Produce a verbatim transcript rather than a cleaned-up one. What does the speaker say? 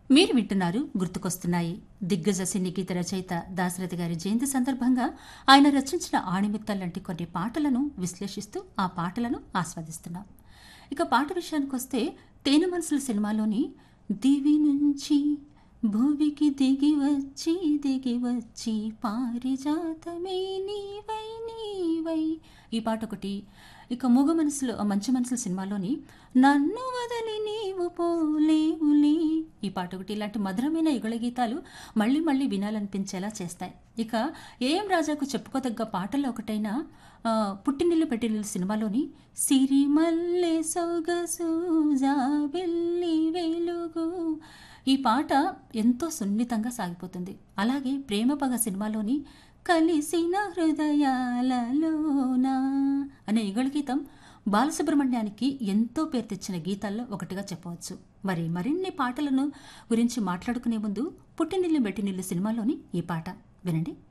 మీరు వింటున్నారు గుర్తుకొస్తున్నాయి. దిగ్గజ సినీ గీత రచయిత దాశరథి గారి జయంతి సందర్భంగా ఆయన రచించిన ఆణిముత్యాలు లాంటి కొన్ని పాటలను విశ్లేషిస్తూ ఆ పాటలను ఆస్వాదిస్తున్నాం. ఇక పాట విషయానికొస్తే తేనె మనసుల సినిమాలోని దివి నుంచి భూమికి దిగి వచ్చి దిగి వచ్చి పారిజాతమే నీవై నీవై ఈ పాట ఒకటి. ఇక మూగ మనసులో మంచి మనసుల సినిమాలోని నన్ను వదలి నీవు పోలేవులే ఈ పాట ఒకటి. ఇలాంటి మధురమైన యుగళ గీతాలు మళ్ళీ మళ్ళీ వినాలనిపించేలా చేస్తాయి. ఇక ఏఎం రాజాకు చెప్పుకోదగ్గ పాటల్లో ఒకటైన పుట్టినిల్లు పెట్టినిల్లు సినిమాలోని సిరిమల్లె సొగసు జాబిల్లి వెలుగు ఈ పాట ఎంతో సున్నితంగా సాగిపోతుంది. అలాగే ప్రేమ పగ సినిమాలోని కలిసిన హృదయాలలోన అనే యుగళ గీతం బాలసుబ్రహ్మణ్యానికి ఎంతో పేరు తెచ్చిన గీతాల్లో ఒకటిగా చెప్పవచ్చు. మరి మరిన్ని పాటలను గురించి మాట్లాడుకునే ముందు పుట్టినిల్లు మెట్టినిల్లు సినిమాలోని ఈ పాట వినండి.